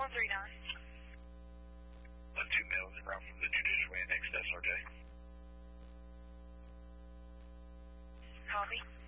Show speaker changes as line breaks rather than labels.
2 males en route from the Judicial Way next SRJ.
Copy.